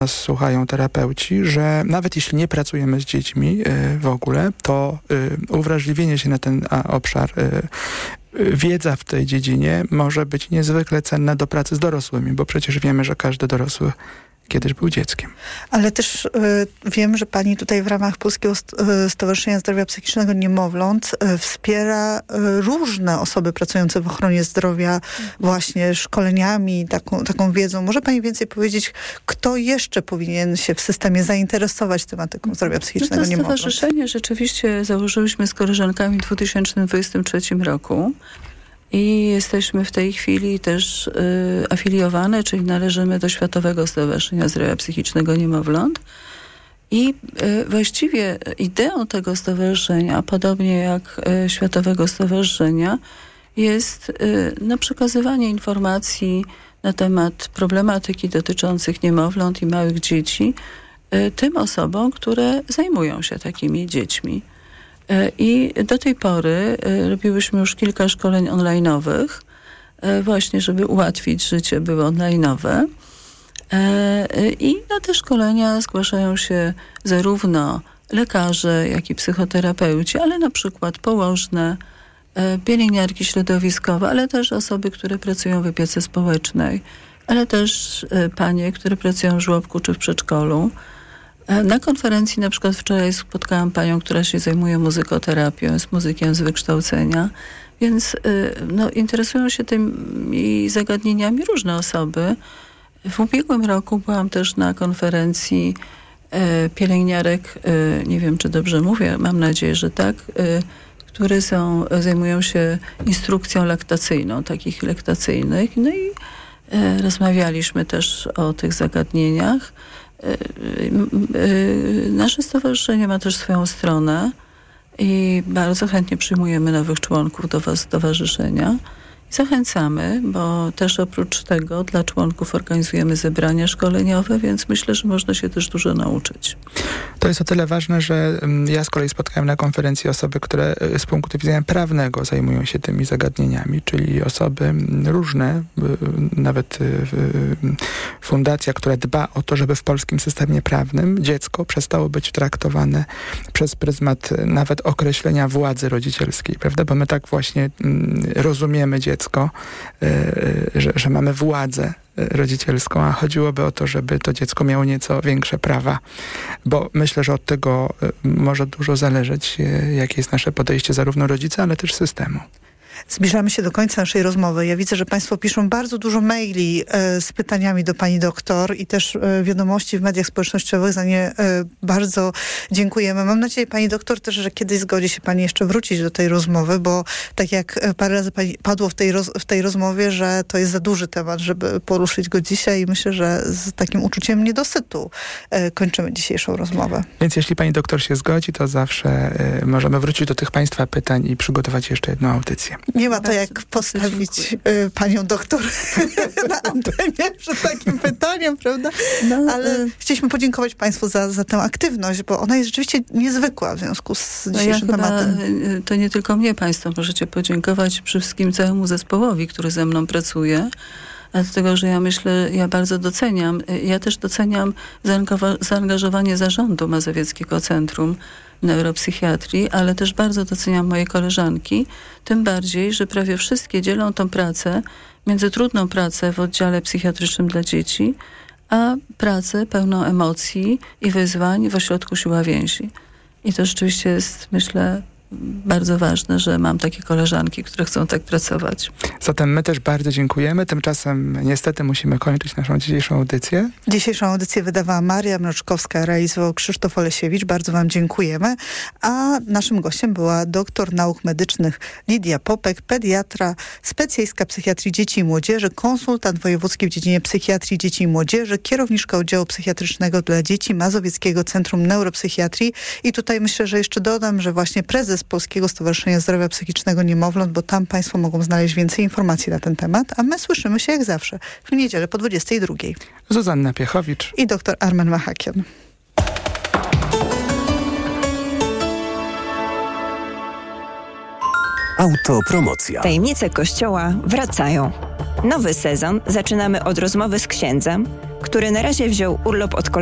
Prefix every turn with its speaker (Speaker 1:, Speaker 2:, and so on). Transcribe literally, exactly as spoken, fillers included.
Speaker 1: nas słuchają terapeuci, że nawet jeśli nie pracujemy z dziećmi y, w ogóle, to y, uwrażliwienie się na ten a, obszar, y, wiedza w tej dziedzinie może być niezwykle cenna do pracy z dorosłymi, bo przecież wiemy, że każdy dorosły kiedyś był dzieckiem.
Speaker 2: Ale też y, wiem, że pani tutaj w ramach Polskiego Stowarzyszenia Zdrowia Psychicznego Niemowląt y, wspiera y, różne osoby pracujące w ochronie zdrowia mhm. właśnie szkoleniami, taką, taką wiedzą. Może pani więcej powiedzieć, kto jeszcze powinien się w systemie zainteresować tematyką zdrowia psychicznego
Speaker 3: no to
Speaker 2: niemowląt?
Speaker 3: Stowarzyszenie rzeczywiście założyliśmy z koleżankami w dwa tysiące dwudziestym trzecim roku. I jesteśmy w tej chwili też y, afiliowane, czyli należymy do Światowego Stowarzyszenia Zdrowia Psychicznego Niemowląt. I y, właściwie ideą tego stowarzyszenia, podobnie jak y, Światowego Stowarzyszenia, jest y, no, przekazywanie informacji na temat problematyki dotyczących niemowląt i małych dzieci y, tym osobom, które zajmują się takimi dziećmi. I do tej pory robiłyśmy już kilka szkoleń online'owych, właśnie żeby ułatwić życie, były online'owe. I na te szkolenia zgłaszają się zarówno lekarze, jak i psychoterapeuci, ale na przykład położne, pielęgniarki środowiskowe, ale też osoby, które pracują w opiece społecznej, ale też panie, które pracują w żłobku czy w przedszkolu. Na konferencji na przykład wczoraj spotkałam panią, która się zajmuje muzykoterapią, jest muzykiem z wykształcenia, więc no, interesują się tymi zagadnieniami różne osoby. W ubiegłym roku byłam też na konferencji e, pielęgniarek, e, nie wiem czy dobrze mówię, mam nadzieję, że tak, e, które są, zajmują się instrukcją laktacyjną, takich laktacyjnych. No i e, rozmawialiśmy też o tych zagadnieniach. Nasze stowarzyszenie ma też swoją stronę i bardzo chętnie przyjmujemy nowych członków do stowarzyszenia. I zachęcamy, bo też oprócz tego dla członków organizujemy zebrania szkoleniowe, więc myślę, że można się też dużo nauczyć.
Speaker 1: To jest o tyle ważne, że ja z kolei spotkałem na konferencji osoby, które z punktu widzenia prawnego zajmują się tymi zagadnieniami, czyli osoby różne, nawet fundacja, która dba o to, żeby w polskim systemie prawnym dziecko przestało być traktowane przez pryzmat nawet określenia władzy rodzicielskiej, prawda? Bo my tak właśnie rozumiemy dziecko, Dziecko, że, że mamy władzę rodzicielską, a chodziłoby o to, żeby to dziecko miało nieco większe prawa, bo myślę, że od tego może dużo zależeć, jakie jest nasze podejście zarówno rodzica, ale też systemu.
Speaker 2: Zbliżamy się do końca naszej rozmowy. Ja widzę, że państwo piszą bardzo dużo maili e, z pytaniami do pani doktor i też e, wiadomości w mediach społecznościowych. Za nie e, bardzo dziękujemy. Mam nadzieję, pani doktor, też, że kiedyś zgodzi się pani jeszcze wrócić do tej rozmowy, bo tak jak parę razy pani padło w tej, roz, w tej rozmowie, że to jest za duży temat, żeby poruszyć go dzisiaj i myślę, że z takim uczuciem niedosytu e, kończymy dzisiejszą rozmowę.
Speaker 1: Więc jeśli pani doktor się zgodzi, to zawsze e, możemy wrócić do tych państwa pytań i przygotować jeszcze jedną audycję.
Speaker 2: Nie ma to jak postawić y, panią doktor na antenie przed takim pytaniem, prawda? No, Ale y chcieliśmy podziękować państwu za, za tę aktywność, bo ona jest rzeczywiście niezwykła w związku z dzisiejszym
Speaker 3: no ja
Speaker 2: tematem.
Speaker 3: Chyba, to nie tylko mnie państwo możecie podziękować, przede wszystkim całemu zespołowi, który ze mną pracuje. Dlatego, że ja myślę, ja bardzo doceniam, ja też doceniam zaangażowanie zarządu Mazowieckiego Centrum Neuropsychiatrii, ale też bardzo doceniam moje koleżanki, tym bardziej, że prawie wszystkie dzielą tą pracę między trudną pracę w oddziale psychiatrycznym dla dzieci, a pracę pełną emocji i wyzwań w ośrodku Siła Więzi. I to rzeczywiście jest, myślę, bardzo ważne, że mam takie koleżanki, które chcą tak pracować.
Speaker 1: Zatem my też bardzo dziękujemy. Tymczasem niestety musimy kończyć naszą dzisiejszą audycję.
Speaker 2: Dzisiejszą audycję wydawała Maria Mroczkowska, realizował Krzysztof Olesiewicz. Bardzo wam dziękujemy. A naszym gościem była doktor nauk medycznych Lidia Popek, pediatra, specjalistka psychiatrii dzieci i młodzieży, konsultant wojewódzki w dziedzinie psychiatrii dzieci i młodzieży, kierowniczka oddziału psychiatrycznego dla dzieci Mazowieckiego Centrum Neuropsychiatrii. I tutaj myślę, że jeszcze dodam, że właśnie prezes Polskiego Stowarzyszenia Zdrowia Psychicznego Niemowląt, bo tam państwo mogą znaleźć więcej informacji na ten temat, a my słyszymy się jak zawsze w niedzielę po dwudziestej drugiej.
Speaker 1: Zuzanna Piechowicz
Speaker 2: i dr Armen Machakian.
Speaker 4: Autopromocja.
Speaker 5: Tajemnice Kościoła wracają. Nowy sezon zaczynamy od rozmowy z księdzem,
Speaker 4: który na razie wziął urlop od